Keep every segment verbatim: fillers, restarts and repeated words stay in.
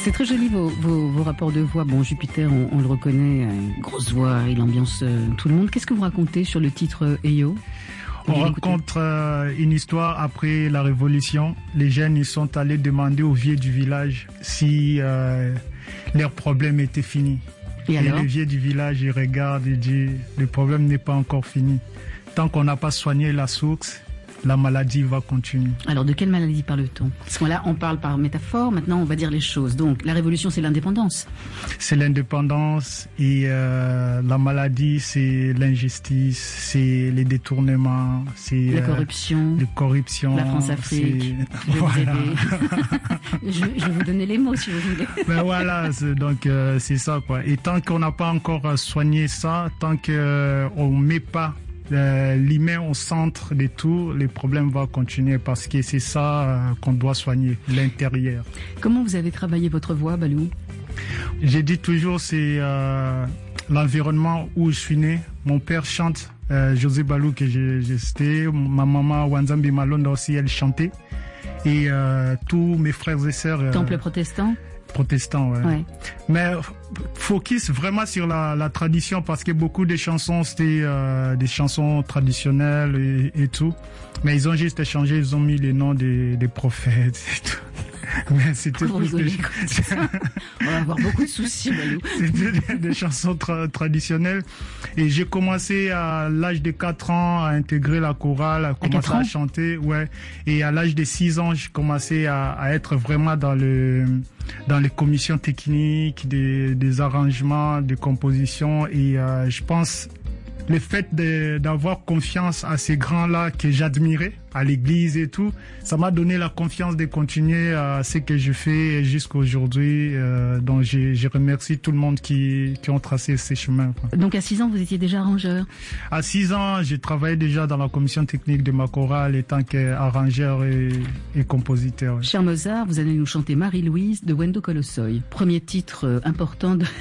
C'est très joli vos, vos, vos rapports de voix. Bon, Jupiter, on, on le reconnaît, une grosse voix, il ambiance euh, tout le monde. Qu'est-ce que vous racontez sur le titre euh, Eyo? On raconte euh, une histoire après la Révolution. Les jeunes ils sont allés demander aux vieux du village si euh, leurs problèmes étaient finis. Et, et alors les vieux du village ils regardent et disent le problème n'est pas encore fini. Tant qu'on n'a pas soigné la source, la maladie va continuer. Alors, de quelle maladie parle-t-on? Parce que là, on parle par métaphore, maintenant on va dire les choses. Donc, la révolution, c'est l'indépendance. C'est l'indépendance et euh, la maladie, c'est l'injustice, c'est les détournements, c'est... La euh, corruption. La corruption. La France-Afrique. Je vais Voilà. vous aider. je, je vais vous donner les mots, si vous voulez. Ben voilà, c'est- donc euh, c'est ça, quoi. Et tant qu'on n'a pas encore euh, soigné ça, tant qu'on ne met pas Euh, l'humain au centre de tout, les problèmes vont continuer parce que c'est ça euh, qu'on doit soigner, l'intérieur. Comment vous avez travaillé votre voix, Balou? J'ai dit toujours, c'est euh, l'environnement où je suis né. Mon père chante, euh, José Balou, que j'ai j'ai cité. Ma maman, Wanzambi Malonda aussi, elle chantait. Et euh, tous mes frères et sœurs... euh, Temple protestant? protestants, ouais. Ouais. Mais focus vraiment sur la, la tradition parce que beaucoup de chansons c'était euh, des chansons traditionnelles et, et tout. Mais ils ont juste changé, ils ont mis les noms des, des prophètes et tout. Mais c'était Pourquoi vous plus rigolez des, comme ça? On va avoir beaucoup de soucis, Balou. c'était des, des chansons tra- traditionnelles. Et j'ai commencé à l'âge de quatre ans à intégrer la chorale, à commencer quatre ans à chanter, ouais. Et à l'âge de six ans, j'ai commencé à, à être vraiment dans le dans les commissions techniques, des, des arrangements, des compositions. Et euh, je pense le fait de- d'avoir confiance à ces grands-là que j'admirais, à l'église et tout, ça m'a donné la confiance de continuer à ce que je fais jusqu'à aujourd'hui. Euh, donc je, je remercie tout le monde qui, qui ont tracé ces chemins, quoi. Donc, à six ans, vous étiez déjà arrangeur. À six ans, j'ai travaillé déjà dans la commission technique de ma chorale en tant qu'arrangeur et, et compositeur. Cher Mozart, vous allez nous chanter Marie-Louise de Wendo Colossoy. Premier titre euh, important de...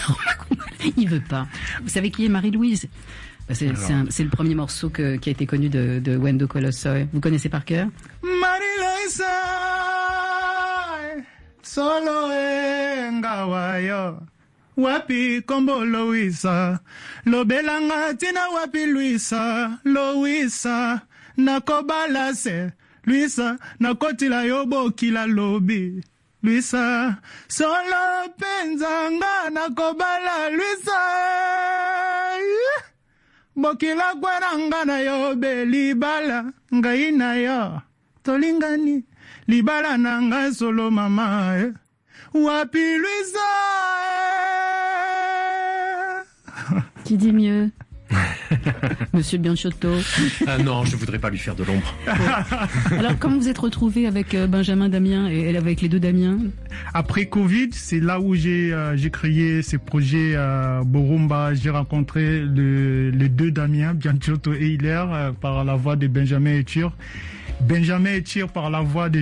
Il veut pas. Vous savez qui est Marie-Louise? C'est c'est un- c'est le premier morceau que- qui a été connu de, de Wendo Colossoy. Vous connaissez par cœur? Marilisa, solo engawayo. Wapi kombo Louisa, lobelanga tina wapi Louisa, Louisa, nakobalase, Louisa, nakotila yobo kila lobi. Louisa, solo penzanga nakobala Louisa. Bokila gweranga na yo be libala ngai na yo tolingani libala na ngai solo mama eh. Wapi Louisa eh. Qui dit mieux? Monsieur Bianchotto. Ah non, je voudrais pas lui faire de l'ombre. Alors, comment vous êtes retrouvé avec euh, Benjamin Damien et elle avec les deux Damien? Après Covid, c'est là où j'ai euh, j'ai créé ce projet euh, Borumba. J'ai rencontré le, les deux Damien, Bianchotto et Hilaire, euh, par la voix de Benjamin Etur. Benjamin Etur par la voix de